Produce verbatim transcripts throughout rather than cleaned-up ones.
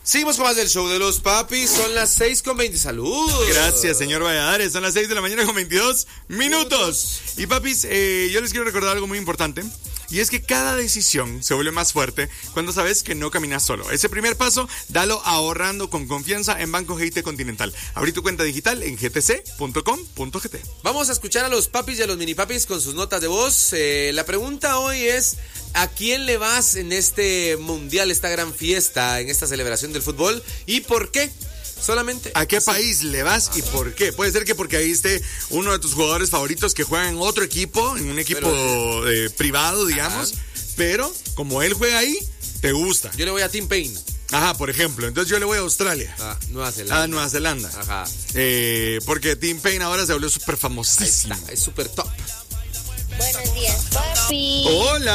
Seguimos con más del show de los papis. Son las seis con veinte. Salud. Gracias, señor Valladares. Son las seis de la mañana con veintidós minutos. Y papis, eh, yo les quiero recordar algo muy importante. Y es que cada decisión se vuelve más fuerte cuando sabes que no caminas solo. Ese primer paso, dalo ahorrando con confianza en Banco G T Continental. Abrí tu cuenta digital en g t c punto com punto g t. Vamos a escuchar a los papis y a los mini papis con sus notas de voz. Eh, la pregunta hoy es: ¿a quién le vas en este mundial, esta gran fiesta, en esta celebración del fútbol? ¿Y por qué? Solamente. ¿A qué país le vas y por qué? Puede ser que porque ahí esté uno de tus jugadores favoritos que juega en otro equipo, en un equipo pero, eh, privado, digamos. Ajá. Pero como él juega ahí, te gusta. Yo le voy a Tim Payne. Ajá, por ejemplo. Entonces yo le voy a Australia. Ah, Nueva Zelanda. Ah, Nueva Zelanda. Ajá. Eh, porque Tim Payne ahora se volvió súper famosísimo. Ahí está, es súper top. Buenos días, papi.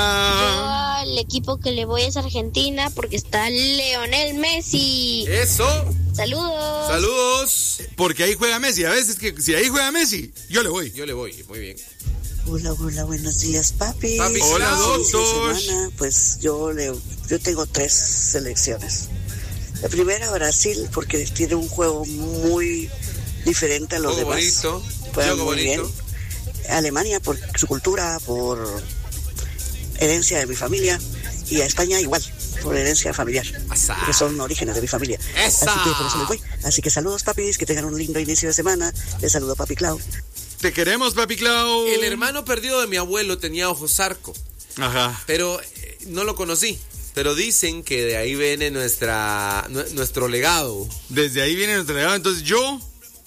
Hola. Yo al equipo que le voy es Argentina porque está Lionel Messi. Eso. Saludos. Saludos. Porque ahí juega Messi. A veces que si ahí juega Messi, yo le voy. Yo le voy, muy bien. Hola, hola, buenos días, papi. Papi, hola, doctor. Semana, pues yo le, yo tengo tres selecciones. La primera, Brasil, porque tiene un juego muy diferente a los Juego demás. bonito. Juega Juego muy bonito. bien. Alemania por su cultura, por herencia de mi familia, y a España igual, por herencia familiar, Asa. que son orígenes de mi familia. Esa. Así que por eso les voy. Así que saludos, papis, que tengan un lindo inicio de semana. Les saludo, papi Clau. Te queremos, papi Clau. El hermano perdido de mi abuelo tenía ojos zarco. Ajá. Pero eh, no lo conocí. Pero dicen que de ahí viene nuestra nuestro legado. Desde ahí viene nuestro legado. Entonces yo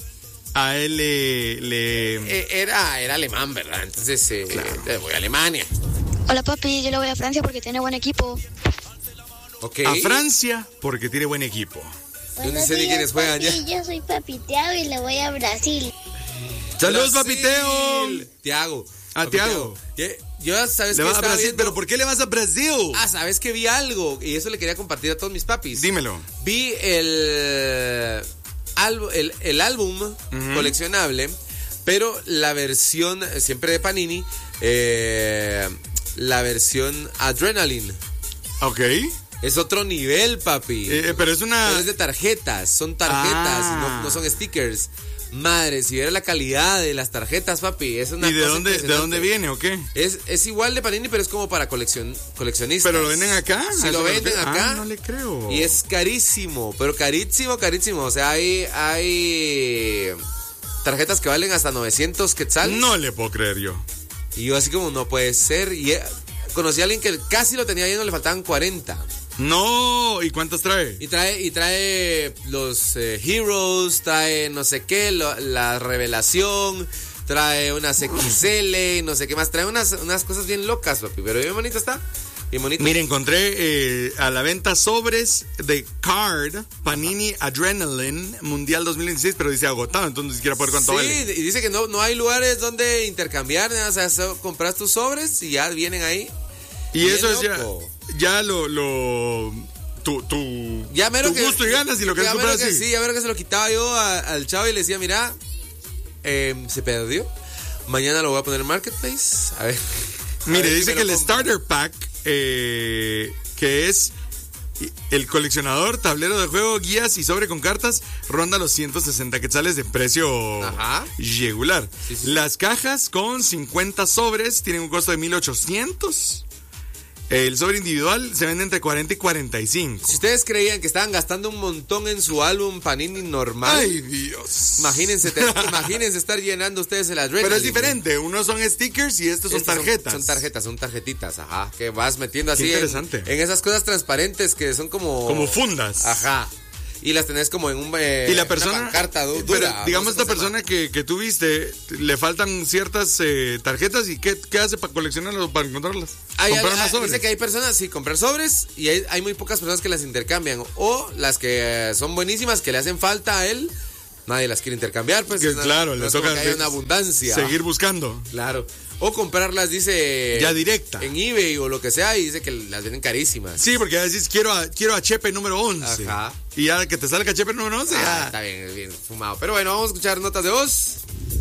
a él le... le... Eh, era, era alemán, ¿verdad? Entonces eh, Claro. eh, voy a Alemania. Hola papi, yo le voy a Francia porque tiene buen equipo. Ok. A Francia porque tiene buen equipo. Yo no sé ni quiénes juegan ya. Yo soy Papi Tiago y le voy a Brasil. Saludos, Brasil. papiteo. Tiago. A Papi Tiago. Yo, yo, ¿sabes Le qué vas a estaba Brasil, viendo? pero ¿por qué le vas a Brasil? Ah, ¿sabes que vi algo? Y eso le quería compartir a todos mis papis. Dímelo. Vi el, álbum- el, el álbum Ujú. coleccionable, pero la versión, siempre de Panini, eh, la versión Adrenaline. Ok. Es otro nivel, papi. Eh, pero es una... Pero es de tarjetas, son tarjetas, Ah. no, no son stickers. Madre, si viera la calidad de las tarjetas, papi, es una ¿Y de cosa dónde, de impresionante. dónde viene o qué? Es, es igual de Panini, pero es como para coleccion, coleccionistas. ¿Pero lo venden acá? Sí, ¿A lo eso me venden refiero? acá. Ah, no le creo. Y es carísimo, pero carísimo, carísimo. O sea, hay, hay tarjetas que valen hasta novecientos quetzales. No le puedo creer yo. Y yo así como, no puede ser. Y eh, conocí a alguien que casi lo tenía lleno, le faltaban cuarenta. No, ¿y cuántas trae? Y trae, y trae los eh, Heroes, trae no sé qué, lo- la revelación, trae unas X L, no sé qué más. Trae unas, unas cosas bien locas, papi. Pero bien bonito está. Bien bonito. Mire, encontré eh, a la venta sobres de Card Panini Adrenaline Mundial dos mil dieciséis, pero dice agotado, entonces ni siquiera por cuánto Sí, vale. y dice que no, no hay lugares donde intercambiar, ¿no? O sea, so- compras tus sobres y ya vienen ahí. Y bien eso es ya, loco. ya lo, lo tu, tu, Ya mero tu que, gusto y ganas y lo que ya es mero comprar que así. sí, ya mero que se lo quitaba yo a- al chavo y le decía, mira, eh, se perdió. Mañana lo voy a poner en Marketplace. A ver. A Mire, ver si dice me que lo el compra. Starter Pack, eh, que es el coleccionador, tablero de juego, guías y sobre con cartas, ronda los ciento sesenta quetzales de precio Ajá. regular. Sí, sí. Las cajas con cincuenta sobres tienen un costo de mil ochocientos. El sobre individual se vende entre cuarenta y cuarenta y cinco. Si ustedes creían que estaban gastando un montón en su álbum Panini normal, Ay, Dios. imagínense, te- imagínense estar llenando ustedes el Adrenaline. Pero es diferente, unos son stickers y estos son Estas tarjetas. Son, tarjetas, son tarjetitas, ajá. Que vas metiendo así. Qué en- interesante. En, esas cosas transparentes que son como. Como fundas. Ajá. Y las tenés como en un. Eh, Y la una persona, pancarta du- pero dura, digamos no sé esta cómo se llama. persona que, que tú viste, le faltan ciertas eh, tarjetas y ¿qué, qué hace para coleccionarlas o para encontrarlas? Hay- Comprar hay- más sobres. Dice que hay personas, sí, comprar sobres y hay, hay muy pocas personas que las intercambian. O las que eh, son buenísimas, que le hacen falta a él, nadie las quiere intercambiar. Pues Que, es una- claro, no le es como toca que haya de- una abundancia. seguir buscando. Claro. O comprarlas, dice. Ya directa. En eBay o lo que sea y dice que las venden carísimas. Sí, porque ya decís, quiero a, quiero a Chepe número once. Ajá. Y ya que te salga Chepe número once, Ah, ya. está bien, es bien fumado. Pero bueno, vamos a escuchar notas de voz.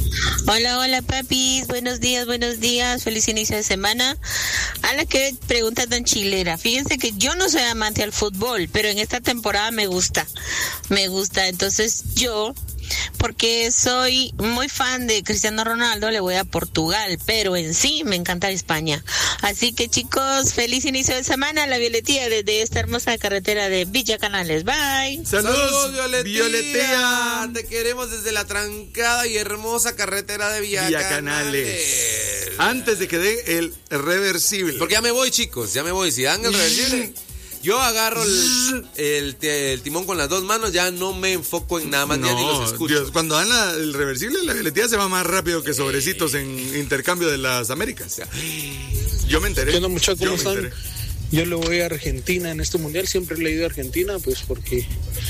Hola, hola papis, buenos días, buenos días, feliz inicio de semana. A la que pregunta tan chilera, fíjense que yo no soy amante al fútbol, pero en esta temporada me gusta, me gusta, entonces yo, porque soy muy fan de Cristiano Ronaldo, le voy a Portugal, pero en sí me encanta España. Así que chicos, feliz inicio de semana, la Violetía desde esta hermosa carretera de Villa Canales, bye. Saludos, Saludos, Violetía. Violetía. Te queremos desde la trancada y hermosa carretera de Villa, Villa Canales. Canales. Antes de que dé el reversible. Porque ya me voy, chicos, ya me voy. Si dan el reversible, yo agarro el, el, el timón con las dos manos, ya no me enfoco en nada más, ya ni los escucho. Dios, cuando dan la- el reversible, la Violetía se va más rápido que sobrecitos en intercambio de las Américas. Yo me enteré. ¿Qué onda, muchachos? Yo ¿Cómo me están? enteré. Yo le voy a Argentina en este mundial. Siempre he leído a Argentina, pues porque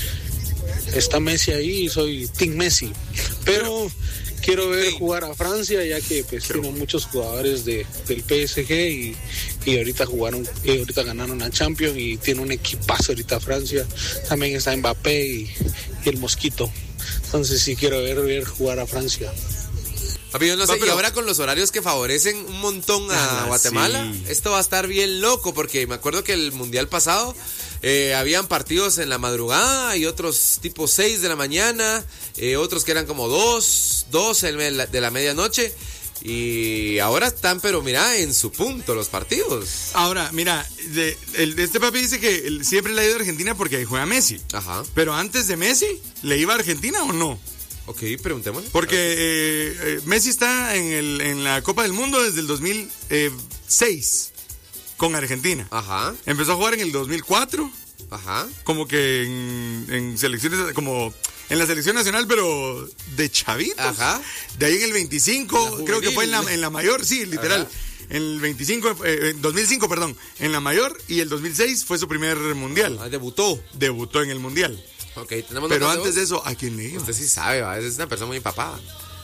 está Messi ahí y soy Team Messi. Pero quiero ver jugar a Francia, ya que pues tiene muchos jugadores de, del P S G y, y ahorita jugaron, y ahorita ganaron la Champions y tiene un equipazo ahorita Francia. También está Mbappé y, y el Mosquito. Entonces sí quiero ver, ver jugar a Francia. Papi, yo no sé, Va, pero- y ahora con los horarios que favorecen un montón a Ah, Guatemala, sí. esto va a estar bien loco, porque me acuerdo que el mundial pasado eh, habían partidos en la madrugada y otros tipo seis de la mañana, eh, otros que eran como dos, dos de la, de la medianoche, y ahora están, pero mira, en su punto los partidos. Ahora, mira, de, el, este papi dice que él siempre le ha ido a Argentina porque ahí juega Messi. Ajá, Pero antes de Messi, ¿le iba a Argentina o no? ok, preguntémosle. Porque eh, eh, Messi está en, el, en la Copa del Mundo desde el dos mil seis con Argentina. Ajá, Empezó a jugar en el dos mil cuatro, ajá. como que en, en selecciones, como en la selección nacional, pero de chavitos. Ajá. De ahí en el veinticinco, La creo que fue en la, juvenil. en la mayor, sí, literal. Ajá. En el veinticinco, eh, en dos mil cinco, perdón, en la mayor, y el dos mil seis fue su primer mundial. Ah, debutó. Debutó en el mundial. Ok, tenemos Pero nota antes de voz. eso, ¿a quién le iba? Usted sí sabe, ¿va? Es una persona muy empapada.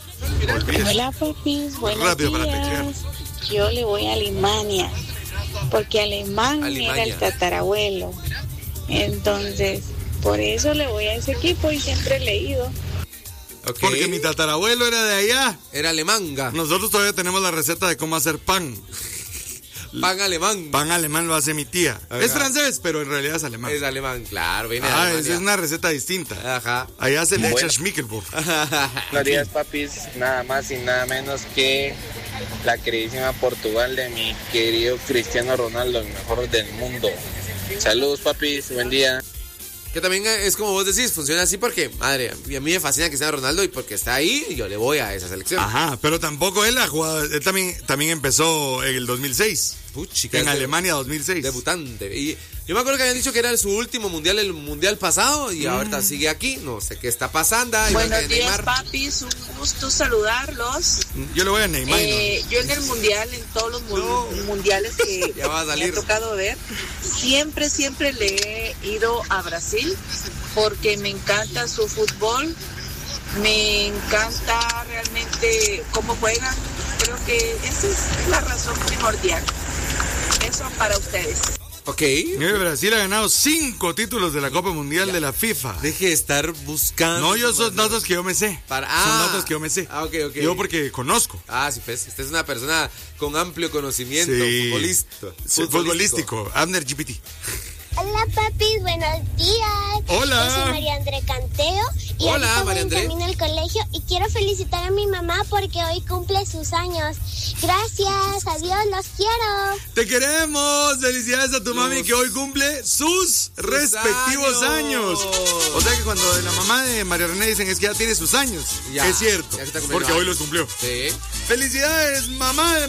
Hola papis, buenos Rápido para días. Yo le voy a Alemania, porque alemán Alemania. era el tatarabuelo. Entonces, por eso le voy a ese equipo y siempre he leído. Ok. Porque mi tatarabuelo era de allá. Era alemanga. Nosotros todavía tenemos la receta de cómo hacer pan. Pan alemán. Pan alemán lo hace mi tía. Ajá. Es francés, pero en realidad es alemán. Es alemán, claro, viene de Ah, Alemania. esa es una receta distinta. Ajá. Allá se le Bueno. echa Schmickelburg. Buenos días, papis. Nada más y nada menos que la queridísima Portugal de mi querido Cristiano Ronaldo, el mejor del mundo. Saludos, papis. Buen día. Que también es como vos decís, funciona así porque, madre, a mí me fascina Cristiano Ronaldo y porque está ahí, yo le voy a esa selección. Ajá, pero tampoco él ha jugado. Él también, también empezó en el dos mil seis. Puchica, En es de- Alemania dos mil seis. Debutante. Y yo me acuerdo que habían dicho que era su último mundial, el mundial pasado, y ahorita sigue aquí. No sé qué está pasando. igual Buenos que días, Neymar. papis. Un gusto saludarlos. Yo le voy a Neymar. Eh, yo en el mundial, en todos los mu- mundiales que Ya va a me salir. ha tocado ver, siempre, siempre le he ido a Brasil porque me encanta su fútbol, me encanta realmente cómo juegan. Creo que esa es la razón primordial. Eso para ustedes. Ok. Mire, Brasil ha ganado cinco títulos de la Copa Mundial de la FIFA. Deje de estar buscando. No, yo son datos que yo me sé. Para- Son ah. datos que yo me sé. Ah, ok, ok. Yo porque conozco. Ah, sí, pues. Usted es una persona con amplio conocimiento Sí. futbolista. Sí, futbolístico. Abner G P T. Hola papis, buenos días. Hola. Yo soy María André Canteo y Hola, ahorita voy María en André. camino al colegio y quiero felicitar a mi mamá porque hoy cumple sus años. Gracias, adiós, los quiero. Te queremos. Felicidades a tu mami Dios. que hoy cumple sus, respectivos años. años. O sea que cuando la mamá de María René dicen es que ya tiene sus años. Ya, es cierto. ya está cumpliendo Porque hoy años. los cumplió. Sí. Felicidades, mamá de